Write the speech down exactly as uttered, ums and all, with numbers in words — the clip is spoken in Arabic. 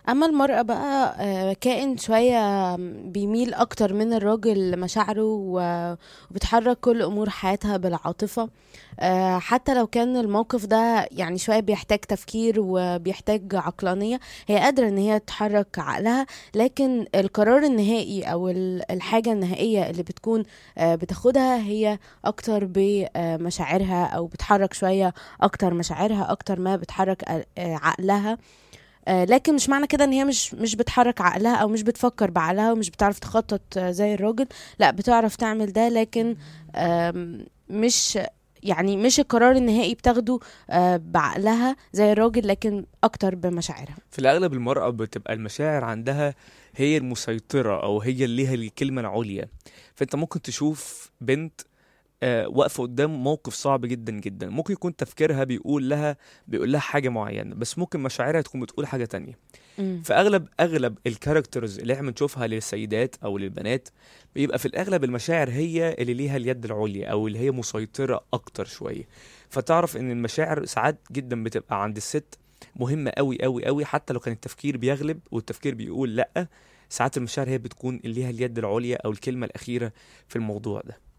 اما المرأة بقى آه، كائن شوية بيميل اكتر من الراجل لمشاعره و- وبتحرك كل امور حياتها بالعاطفة. آه، حتى لو كان الموقف ده يعني شوية بيحتاج تفكير وبيحتاج عقلانية، هي قادرة ان هي تحرك عقلها. لكن القرار النهائي او ال- الحاجة النهائية اللي بتكون آه، بتاخدها هي اكتر بمشاعرها، او بتحرك شوية اكتر مشاعرها اكتر ما بتحرك آه، عقلها. آه، لكن مش معنى كده ان هي مش مش بتحرك عقلها او مش بتفكر بعقلها ومش بتعرف تخطط آه، زي الراجل. لا، بتعرف تعمل ده، لكن آم، مش يعني مش القرار النهائي بتاخده آه، بعقلها زي الراجل، لكن اكتر بمشاعرها. في الأغلب المرأة بتبقى المشاعر عندها هي المسيطرة، أو هي اللي ليها الكلمة العليا. فأنت ممكن تشوف بنت آه، واقفة قدام موقف صعب جدا جدا، ممكن يكون تفكيرها بيقول لها بيقول لها حاجة معينة، بس ممكن مشاعرها تكون بتقول حاجة تانية. مم. فاغلب اغلب الكاركترز اللي احنا بنشوفها للسيدات او للبنات، بيبقى في الاغلب المشاعر هي اللي ليها اليد العليا، او اللي هي مسيطرة اكتر شوية. فتعرف ان المشاعر ساعات جدا بتبقى عند الست مهمة قوي قوي قوي، حتى لو كان التفكير بيغلب والتفكير بيقول لا، ساعات المشاعر هي بتكون اللي ليها اليد العليا او الكلمة الاخيرة في الموضوع ده.